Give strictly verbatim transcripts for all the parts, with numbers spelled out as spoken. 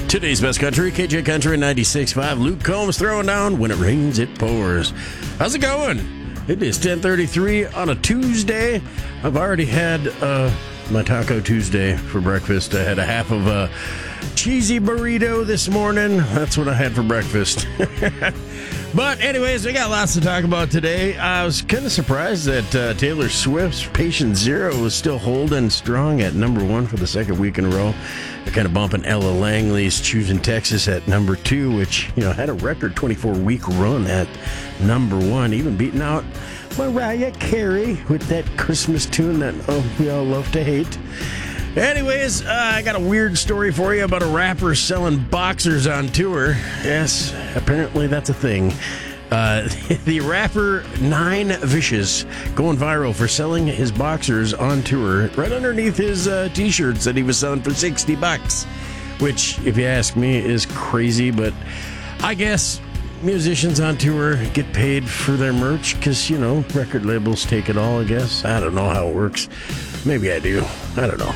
Today's Best Country, K J Country ninety-six point five. Luke Combs throwing down. When it rains, it pours. How's it going? It is ten thirty-three on a Tuesday. I've already had uh, my Taco Tuesday for breakfast. I had a half of a cheesy burrito this morning. That's what I had for breakfast. But anyways, we got lots to talk about today. I was kind of surprised that uh, Taylor Swift's Patient Zero was still holding strong at number one for the second week in a row. They're kind of bumping Ella Langley's Choosing Texas at number two, which, you know, had a record twenty-four week run at number one, even beating out Mariah Carey with that Christmas tune that oh, we all love to hate. Anyways, uh, I got a weird story for you about a rapper selling boxers on tour. Yes, apparently that's a thing. Uh, the rapper Nine Vicious going viral for selling his boxers on tour right underneath his uh, t-shirts that he was selling for sixty bucks, which, if you ask me, is crazy. But I guess musicians on tour get paid for their merch because, you know, record labels take it all, I guess. I don't know how it works. Maybe I do. I don't know.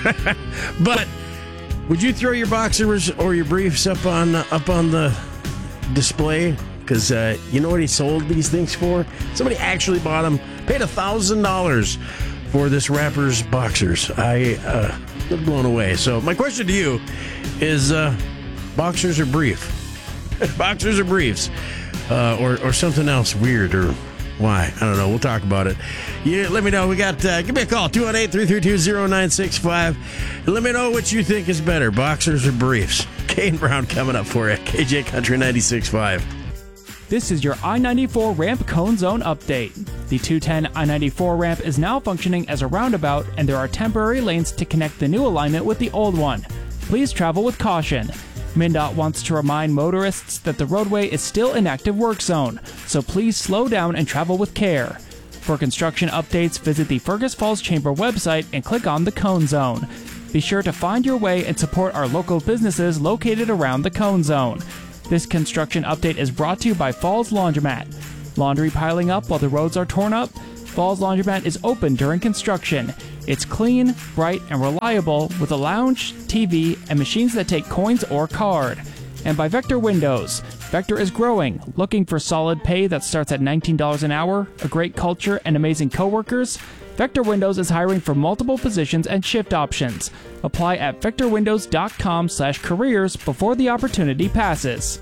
But would you throw your boxers or your briefs up on up on the display? Because uh, you know what he sold these things for? Somebody actually bought them, paid one thousand dollars for this rapper's boxers. I uh, was blown away. So my question to you is, uh, boxers or brief? Boxers or briefs? Uh, or, or something else weird, or why? I don't know. We'll talk about it. Yeah, let me know. We got, uh, give me a call, two one eight, three three two, zero nine six five. And let me know what you think is better, boxers or briefs. Kane Brown coming up for you. K J Country ninety-six point five. This is your I ninety-four ramp cone zone update. The two ten I ninety-four ramp is now functioning as a roundabout, and there are temporary lanes to connect the new alignment with the old one. Please travel with caution. MnDOT wants to remind motorists that the roadway is still an active work zone, so please slow down and travel with care. For construction updates, visit the Fergus Falls Chamber website and click on the Cone Zone. Be sure to find your way and support our local businesses located around the Cone Zone. This construction update is brought to you by Falls Laundromat. Laundry piling up while the roads are torn up? Falls Laundromat is open during construction. It's clean, bright, and reliable with a lounge, T V, and machines that take coins or card. And by Vector Windows. Vector is growing, looking for solid pay that starts at nineteen dollars an hour, a great culture, and amazing coworkers? Vector Windows is hiring for multiple positions and shift options. Apply at vector windows dot com slash careers before the opportunity passes.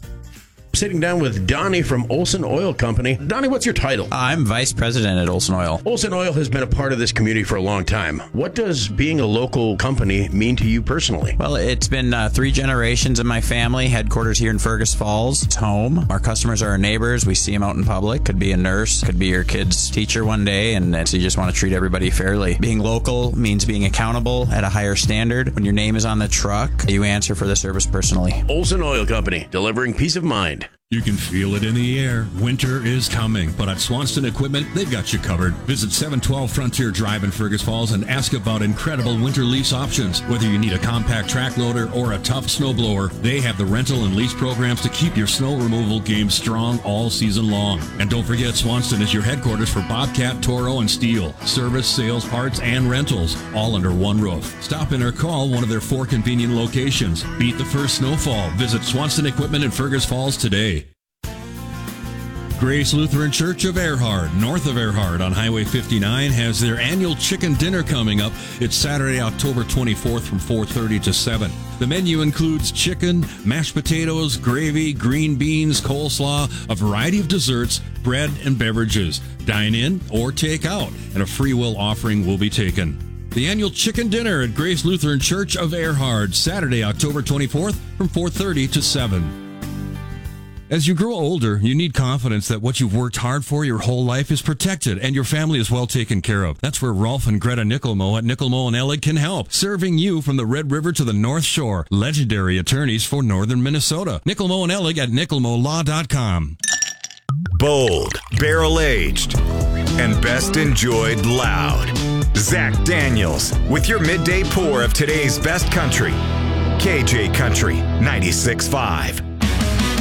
Sitting down with Donnie from Olson Oil Company. Donnie, what's your title? I'm Vice President at Olson Oil. Olson Oil has been a part of this community for a long time. What does being a local company mean to you personally? Well, it's been uh, three generations of my family, headquarters here in Fergus Falls. It's home. Our customers are our neighbors. We see them out in public. Could be a nurse, could be your kid's teacher one day, and so you just want to treat everybody fairly. Being local means being accountable at a higher standard. When your name is on the truck, you answer for the service personally. Olson Oil Company, delivering peace of mind. You can feel it in the air. Winter is coming, but at Swanston Equipment, they've got you covered. Visit seven twelve Frontier Drive in Fergus Falls and ask about incredible winter lease options. Whether you need a compact track loader or a tough snowblower, they have the rental and lease programs to keep your snow removal game strong all season long. And don't forget, Swanston is your headquarters for Bobcat, Toro, and Steel. Service, sales, parts, and rentals, all under one roof. Stop in or call one of their four convenient locations. Beat the first snowfall. Visit Swanston Equipment in Fergus Falls today. Grace Lutheran Church of Earhart, north of Earhart on Highway fifty-nine, has their annual chicken dinner coming up. It's Saturday, October twenty-fourth from four thirty to seven. The menu includes chicken, mashed potatoes, gravy, green beans, coleslaw, a variety of desserts, bread, and beverages. Dine in or take out, and a free will offering will be taken. The annual chicken dinner at Grace Lutheran Church of Earhart, Saturday, October twenty-fourth from four thirty to seven. As you grow older, you need confidence that what you've worked hard for your whole life is protected and your family is well taken care of. That's where Rolf and Greta Nickelmo at Nickelmo and Ellig can help, serving you from the Red River to the North Shore. Legendary attorneys for northern Minnesota. Nickelmo and Ellig at nickelmo law dot com. Bold, barrel-aged, and best enjoyed loud. Zach Daniels with your midday pour of today's best country. K J Country ninety-six point five.